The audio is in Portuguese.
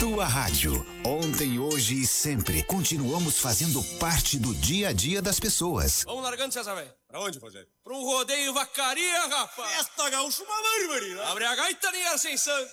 tua rádio. Ontem, hoje e sempre. Continuamos fazendo parte do dia a dia das pessoas. Vamos largando, César, velho. Pra onde, Rogério? Pra um rodeio vacaria, rapaz. Festa gaúcha, uma barbaridade. Abre a gaita, nem Ascensão.